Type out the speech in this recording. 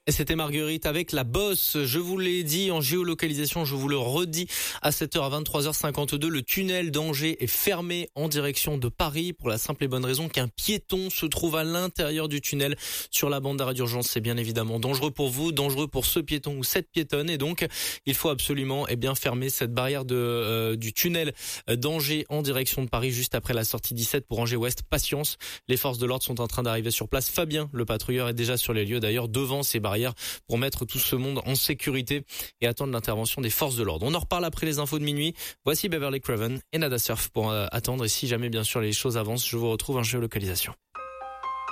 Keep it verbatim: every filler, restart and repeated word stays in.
Et c'était Marguerite avec la bosse. Je vous l'ai dit en géolocalisation, je vous le redis à sept heures à vingt-trois heures cinquante-deux. Le tunnel d'Angers est fermé en direction de Paris pour la simple et bonne raison qu'un piéton se trouve à l'intérieur du tunnel sur la bande d'arrêt d'urgence. C'est bien évidemment dangereux pour vous, dangereux pour ce piéton ou cette piétonne. Et donc, il faut absolument eh bien fermer cette barrière de euh, du tunnel d'Angers en direction de Paris juste après la sortie dix-sept pour Angers Ouest. Patience, les forces de l'ordre sont en train d'arriver sur place. Fabien, le patrouilleur, est déjà sur les lieux d'ailleurs devant ces barrières pour mettre tout ce monde en sécurité et attendre l'intervention des forces de l'ordre. On en reparle après les infos de minuit. Voici Beverly Craven et Nada Surf pour euh, attendre. Et si jamais bien sûr les choses avancent, je vous retrouve en géolocalisation.